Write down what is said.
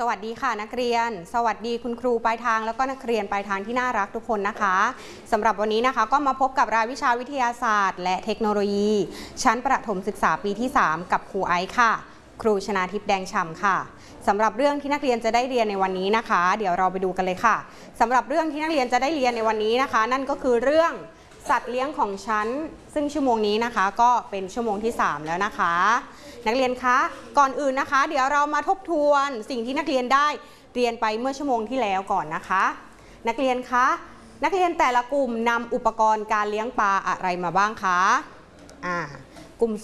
วัสดีค่ะนักเรียนสวัสดีคุณครูปลายทางแล้วก็นักเรียนปลายทางที่น่ารักทุกคนนะคะสำหรับวันนี้นะคะก็มาพบกับรายวิชาวิทยาศาสตร์และเทคโนโลยีชั้นประถมศึกษาปีที่3กับครูไอซ์ค่ะครูชนาทิพย์แดงฉ่ำค่ะสำหรับเรื่องที่นักเรียนจะได้เรียนในวันนี้นะคะเดี๋ยวเราไปดูกันเลยค่ะสำหรับเรื่องที่นักเรียนจะได้เรียนในวันนี้นะคะนั่นก็คือเรื่องสัตว์เลี้ยงของฉันซึ่งชั่วโมงนี้นะคะก็เป็นชั่วโมงที่3แล้วนะคะนักเรียนคะก่อนอื่นนะคะเดี๋ยวเรามาทบทวนสิ่งที่นักเรียนได้เรียนไปเมื่อชั่วโมงที่แล้วก่อนนะคะนักเรียนคะนักเรียนแต่ละกลุ่มนำอุปกรณ์การเลี้ยงปลาอะไรมาบ้างคะกลุ่ม